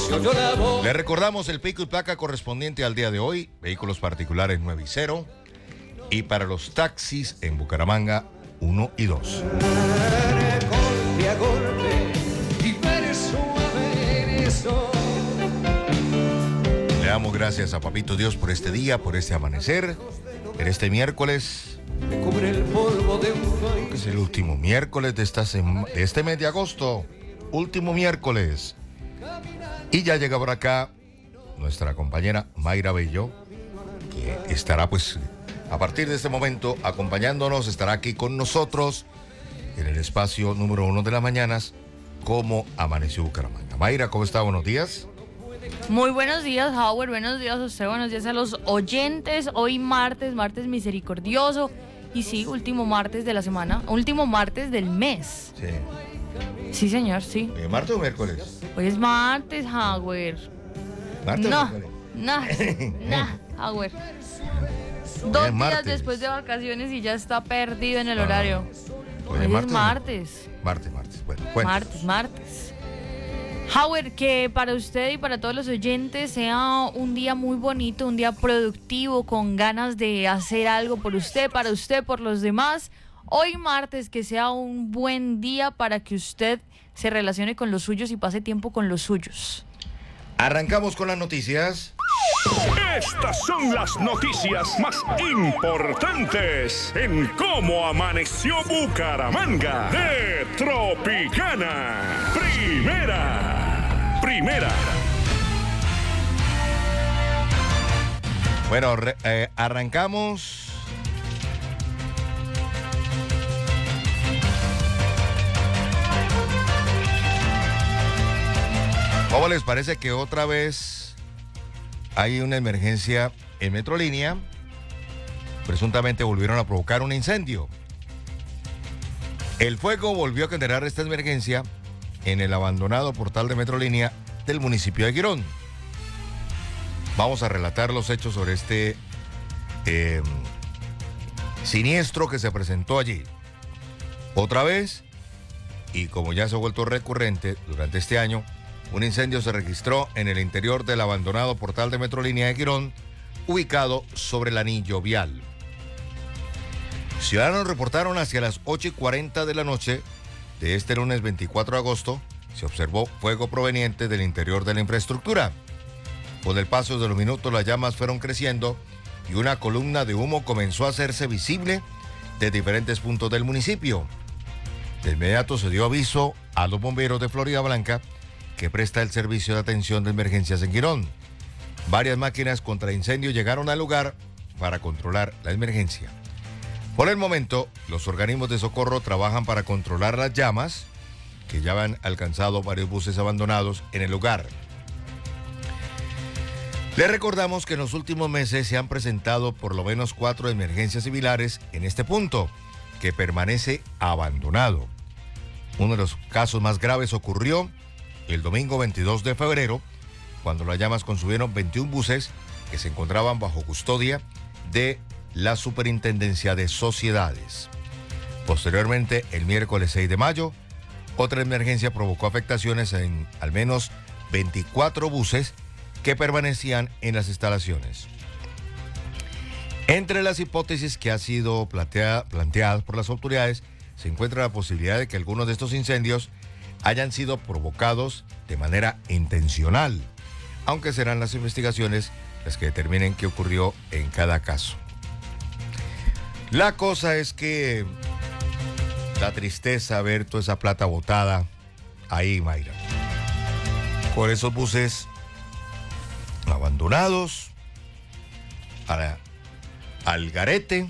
Le recordamos el pico y placa correspondiente al día de hoy, vehículos particulares 9 y 0, y para los taxis en Bucaramanga 1 y 2. Le damos gracias a Papito Dios por este día, por este amanecer, en este miércoles. Es el último miércoles de este mes de agosto, último miércoles. Y ya llega por acá nuestra compañera Mayra Bello, que estará pues a partir de este momento acompañándonos, estará aquí con nosotros en el espacio número 1 de las mañanas, como amaneció Bucaramanga. Mayra, ¿cómo está? Buenos días. Muy buenos días, Howard. Buenos días a usted, buenos días a los oyentes. Hoy martes misericordioso. Y sí, último martes de la semana, último martes del mes. Sí. Sí, señor, sí. ¿Martes o miércoles? Hoy es martes, Howard. ¿Martes no, o miércoles? Howard. Hoy 2 es días martes. después de vacaciones y ya está perdido en el horario. Hoy es martes. martes. Martes. Bueno, cuéntanos. Martes. Howard, que para usted y para todos los oyentes sea un día muy bonito, un día productivo, con ganas de hacer algo por usted, por los demás. Hoy martes, que sea un buen día para que usted se relacione con los suyos y pase tiempo con los suyos. Arrancamos con las noticias. Estas son las noticias más importantes en cómo amaneció Bucaramanga de Tropicana. Primera. Bueno, arrancamos. ¿Cómo les parece que otra vez hay una emergencia en Metrolínea? Presuntamente volvieron a provocar un incendio. El fuego volvió a generar esta emergencia en el abandonado portal de Metrolínea del municipio de Girón. Vamos a relatar los hechos sobre este siniestro que se presentó allí. Otra vez, y como ya se ha vuelto recurrente durante este año, un incendio se registró en el interior del abandonado portal de Metrolínea de Girón, ubicado sobre el anillo vial. Ciudadanos reportaron hacia las 8:40 de la noche de este lunes 24 de agosto, se observó fuego proveniente del interior de la infraestructura. Con el paso de los minutos, las llamas fueron creciendo y una columna de humo comenzó a hacerse visible de diferentes puntos del municipio. De inmediato se dio aviso a los bomberos de Florida Blanca, que presta el servicio de atención de emergencias en Girón. Varias máquinas contra incendio llegaron al lugar para controlar la emergencia. Por el momento, los organismos de socorro trabajan para controlar las llamas, que ya han alcanzado varios buses abandonados en el lugar. Les recordamos que en los últimos meses se han presentado por lo menos 4 emergencias similares en este punto, que permanece abandonado. Uno de los casos más graves ocurrió el domingo 22 de febrero, cuando las llamas consumieron 21 buses que se encontraban bajo custodia de la Superintendencia de Sociedades. Posteriormente, el miércoles 6 de mayo, otra emergencia provocó afectaciones en al menos 24 buses que permanecían en las instalaciones. Entre las hipótesis que han sido planteadas por las autoridades, se encuentra la posibilidad de que algunos de estos incendios hayan sido provocados de manera intencional, aunque serán las investigaciones las que determinen qué ocurrió en cada caso. La cosa es que da tristeza ver toda esa plata botada ahí, Mayra, por esos buses abandonados, al garete.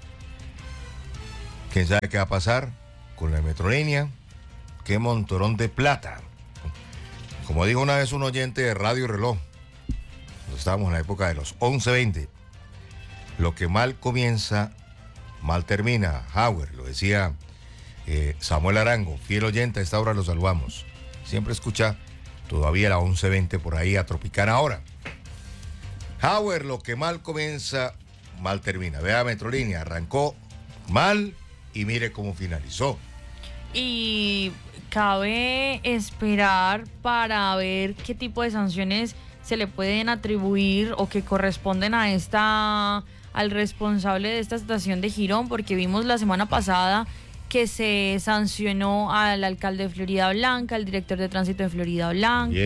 ¿Quién sabe qué va a pasar con la Metrolínea? Qué montorón de plata. Como dijo una vez un oyente de Radio Reloj, cuando estábamos en la época de los 11:20, lo que mal comienza, mal termina. Howard, lo decía Samuel Arango, fiel oyente, a esta hora lo saludamos. Siempre escucha todavía la 11:20 por ahí a Tropicana ahora. Howard, lo que mal comienza, mal termina. Vea Metrolínea, arrancó mal y mire cómo finalizó. Y cabe esperar para ver qué tipo de sanciones se le pueden atribuir o que corresponden al responsable de esta estación de Girón, porque vimos la semana pasada que se sancionó al alcalde de Florida Blanca, al director de tránsito de Florida Blanca,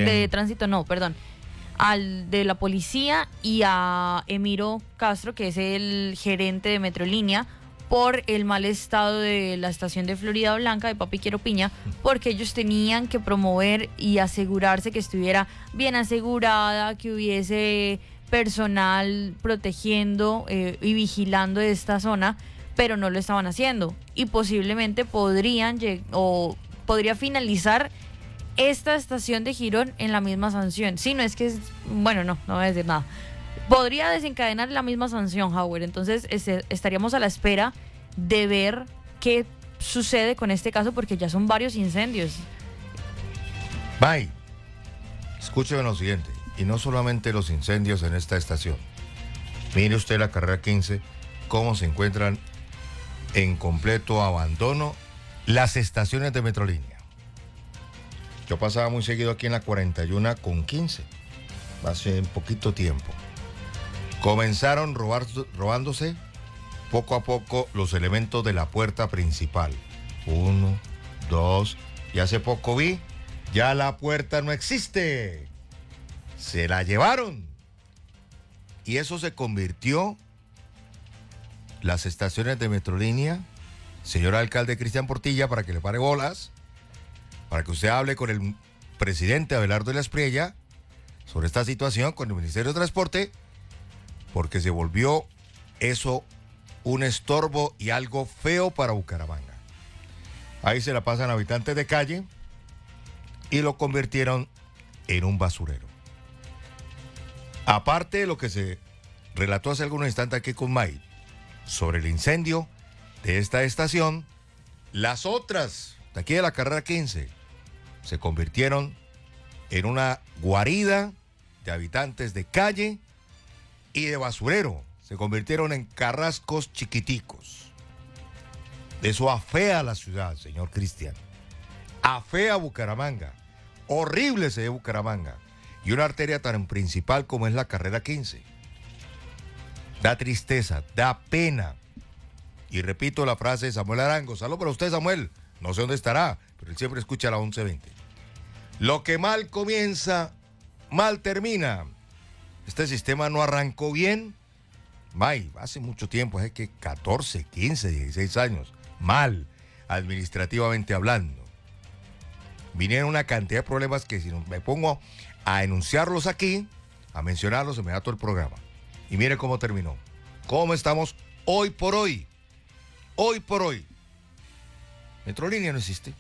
al de la policía y a Emiro Castro, que es el gerente de Metrolínea, por el mal estado de la estación de Florida Blanca de Papi Quiero Piña, porque ellos tenían que promover y asegurarse que estuviera bien asegurada, que hubiese personal protegiendo y vigilando esta zona, pero no lo estaban haciendo y posiblemente podría finalizar esta estación de Girón en la misma sanción. Sí, no es que no voy a decir nada. Podría desencadenar la misma sanción, Howard. Entonces estaríamos a la espera de ver qué sucede con este caso, porque ya son varios incendios. Bye. Escúcheme lo siguiente, y no solamente los incendios en esta estación. Mire usted la carrera 15, cómo se encuentran en completo abandono las estaciones de Metrolínea. Yo pasaba muy seguido aquí en la 41 con 15, hace un poquito tiempo. Comenzaron robándose poco a poco los elementos de la puerta principal. 1, 2, y hace poco vi, ya la puerta no existe. Se la llevaron. Y eso se convirtió, las estaciones de Metrolínea, señor alcalde Cristian Portilla, para que le pare bolas, para que usted hable con el presidente Abelardo de la Espriella sobre esta situación con el Ministerio de Transporte, porque se volvió eso un estorbo y algo feo para Bucaramanga. Ahí se la pasan habitantes de calle y lo convirtieron en un basurero. Aparte de lo que se relató hace algunos instantes aquí con May sobre el incendio de esta estación, las otras de aquí de la carrera 15 se convirtieron en una guarida de habitantes de calle y de basurero. Se convirtieron en carrascos chiquiticos. Eso afea a la ciudad, señor Cristian. Afea a Bucaramanga. Horrible se ve Bucaramanga. Y una arteria tan principal como es la carrera 15. Da tristeza, da pena. Y repito la frase de Samuel Arango. Saludos para usted, Samuel. No sé dónde estará, pero él siempre escucha la 1120. Lo que mal comienza, mal termina. Este sistema no arrancó bien. May, hace mucho tiempo, hace que 14, 15, 16 años. Mal, administrativamente hablando. Vinieron una cantidad de problemas que si me pongo a enunciarlos aquí, a mencionarlos, se me da todo el programa. Y mire cómo terminó. ¿Cómo estamos hoy por hoy? Hoy por hoy. Metrolínea no existe.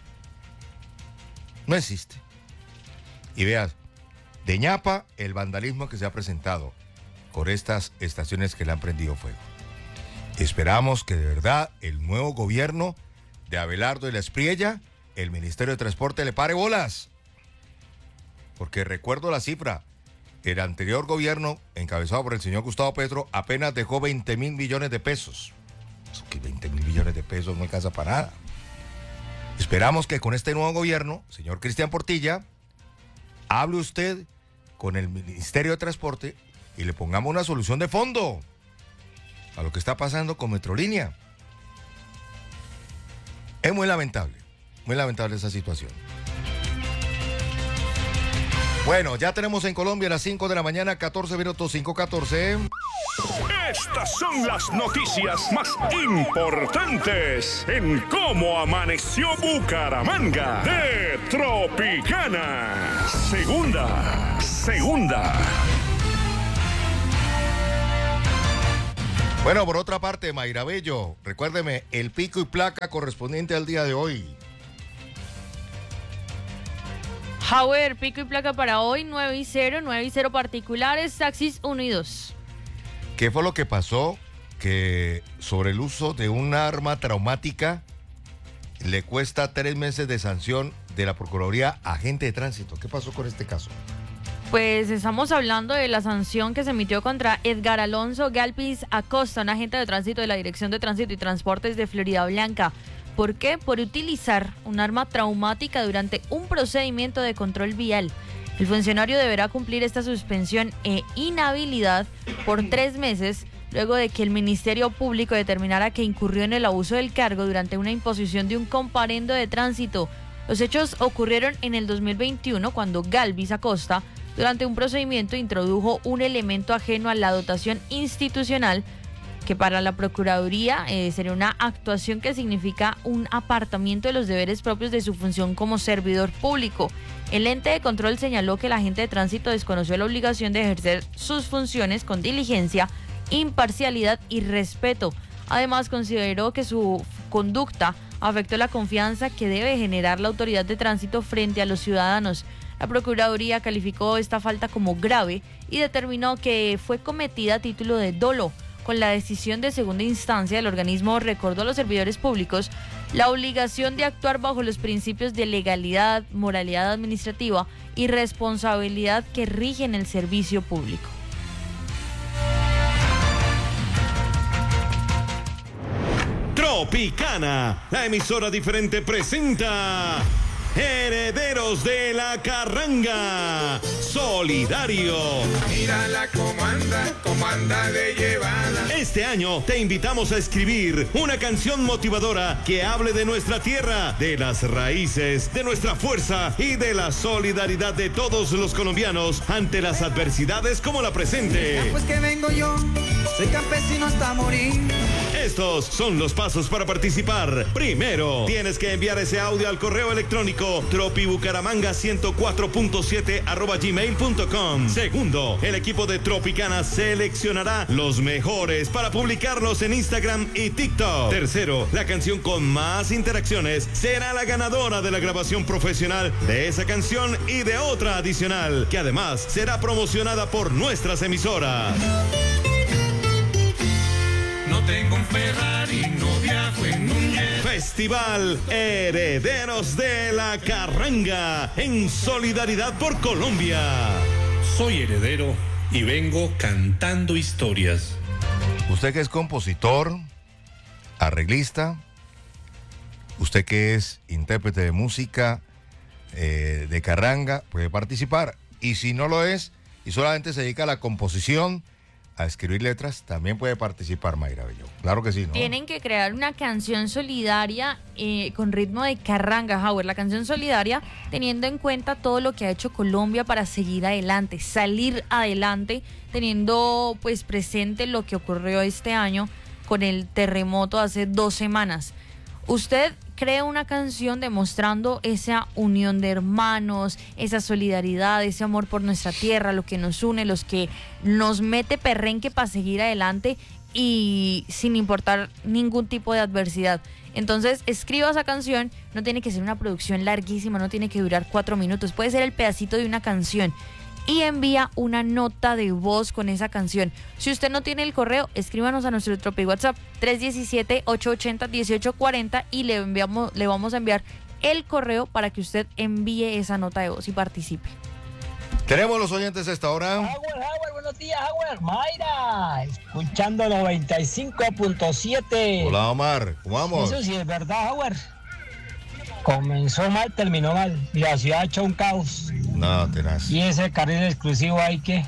No existe. Y veas, de ñapa el vandalismo que se ha presentado por estas estaciones que le han prendido fuego. Esperamos que de verdad el nuevo gobierno de Abelardo de la Espriella, el Ministerio de Transporte, le pare bolas. Porque recuerdo la cifra, el anterior gobierno, encabezado por el señor Gustavo Petro, apenas dejó 20.000 millones de pesos. Eso que 20.000 millones de pesos no alcanza para nada. Esperamos que con este nuevo gobierno, señor Cristian Portilla, hable usted con el Ministerio de Transporte y le pongamos una solución de fondo a lo que está pasando con Metrolínea. Es muy lamentable esa situación. Bueno, ya tenemos en Colombia a las 5 de la mañana, 14 minutos, 5:14. Estas son las noticias más importantes en Cómo Amaneció Bucaramanga de Tropicana. Segunda. Bueno, por otra parte, Mayra Bello, recuérdeme el pico y placa correspondiente al día de hoy. Howard, pico y placa para hoy, 9 y 0 particulares, taxis 1 y 2. ¿Qué fue lo que pasó? Que sobre el uso de un arma traumática le cuesta 3 meses de sanción de la Procuraduría a agente de tránsito. ¿Qué pasó con este caso? Pues estamos hablando de la sanción que se emitió contra Edgar Alonso Galpis Acosta, un agente de tránsito de la Dirección de Tránsito y Transportes de Florida Blanca, ¿Por qué? Por utilizar un arma traumática durante un procedimiento de control vial. El funcionario deberá cumplir esta suspensión e inhabilidad por 3 meses luego de que el Ministerio Público determinara que incurrió en el abuso del cargo durante una imposición de un comparendo de tránsito. Los hechos ocurrieron en el 2021 cuando Galvis Acosta, durante un procedimiento, introdujo un elemento ajeno a la dotación institucional que para la Procuraduría sería una actuación que significa un apartamiento de los deberes propios de su función como servidor público. El ente de control señaló que el agente de tránsito desconoció la obligación de ejercer sus funciones con diligencia, imparcialidad y respeto. Además, consideró que su conducta afectó la confianza que debe generar la autoridad de tránsito frente a los ciudadanos. La Procuraduría calificó esta falta como grave y determinó que fue cometida a título de dolo. Con la decisión de segunda instancia, el organismo recordó a los servidores públicos la obligación de actuar bajo los principios de legalidad, moralidad administrativa y responsabilidad que rigen el servicio público. Tropicana, la emisora diferente presenta Herederos de la Carranga, Solidario. Mírala cómo anda de llevada. Este año te invitamos a escribir una canción motivadora que hable de nuestra tierra, de las raíces, de nuestra fuerza y de la solidaridad de todos los colombianos ante las adversidades como la presente. Pues que vengo yo, soy campesino hasta morir. Estos son los pasos para participar. Primero, tienes que enviar ese audio al correo electrónico tropibucaramanga104.7@gmail.com. Segundo, el equipo de Tropicana seleccionará los mejores para publicarlos en Instagram y TikTok. Tercero, la canción con más interacciones será la ganadora de la grabación profesional de esa canción y de otra adicional, que además será promocionada por nuestras emisoras. No tengo un Ferrari, no viajo en un jet. Festival Herederos de la Carranga, en solidaridad por Colombia. Soy heredero y vengo cantando historias. Usted que es compositor, arreglista, usted que es intérprete de música de carranga, puede participar. Y si no lo es y solamente se dedica a la composición, a escribir letras, también puede participar, Mayra Bello. Claro que sí, ¿no? Tienen que crear una canción solidaria con ritmo de carranga, Howard. La canción solidaria teniendo en cuenta todo lo que ha hecho Colombia para seguir adelante, salir adelante, teniendo pues presente lo que ocurrió este año con el terremoto hace 2 semanas. Usted crea una canción demostrando esa unión de hermanos, esa solidaridad, ese amor por nuestra tierra, lo que nos une, los que nos mete perrenque para seguir adelante y sin importar ningún tipo de adversidad. Entonces, escriba esa canción, no tiene que ser una producción larguísima, no tiene que durar 4 minutos, puede ser el pedacito de una canción. Y envía una nota de voz con esa canción. Si usted no tiene el correo, escríbanos a nuestro Tropi WhatsApp 317-880-1840 y le vamos a enviar el correo para que usted envíe esa nota de voz y participe. Tenemos los oyentes a esta hora. Howard, buenos días, Howard. Mayra, escuchando 95.7. Hola, Omar, ¿cómo vamos? Eso sí es verdad, Howard. Comenzó mal, terminó mal. Y la ciudad ha hecho un caos. No, tenaz. Y ese carril exclusivo hay que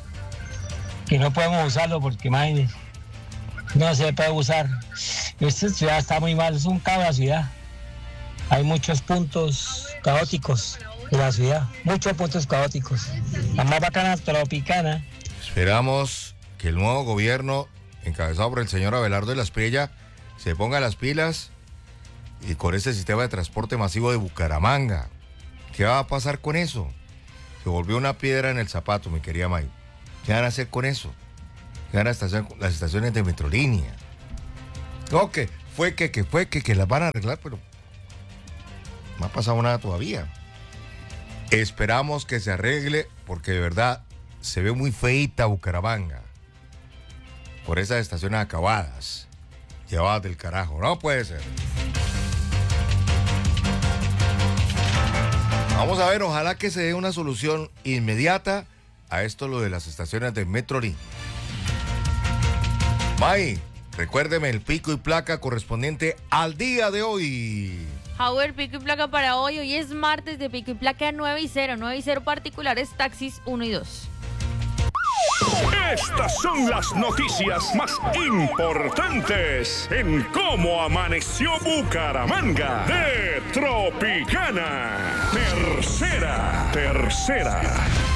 no podemos usarlo porque, imagínense, no se puede usar. Esta ciudad está muy mal, es un caos la ciudad. Hay muchos puntos caóticos de la ciudad, muchos puntos caóticos. La más bacana, Tropicana. Esperamos que el nuevo gobierno, encabezado por el señor Abelardo de la Espriella, se ponga las pilas y con ese sistema de transporte masivo de Bucaramanga. ¿Qué va a pasar con eso? Se volvió una piedra en el zapato, mi querida May. ¿Qué van a hacer con eso? ¿Qué van a hacer con las estaciones de Metrolínea? No, que las van a arreglar, pero no ha pasado nada todavía. Esperamos que se arregle, porque de verdad se ve muy feíta Bucaramanga por esas estaciones acabadas, llevadas del carajo. No puede ser. Vamos a ver, ojalá que se dé una solución inmediata a esto, lo de las estaciones de Metrolínea. May, Recuérdeme el pico y placa correspondiente al día de hoy. Howard, pico y placa para hoy. Hoy es martes de pico y placa 9 y 0. 9 y 0 particulares, taxis 1 y 2. Estas son las noticias más importantes en Cómo Amaneció Bucaramanga de Tropicana. Tercera.